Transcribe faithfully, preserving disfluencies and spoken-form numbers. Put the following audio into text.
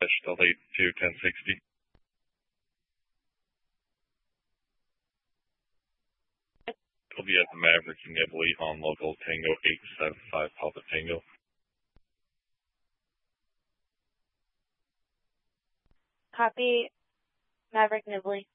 Delta eight two ten sixty. It'll be at the Maverick in Italy on local Tango eight seven five Papa Tango. Copy, Maverick Nibley.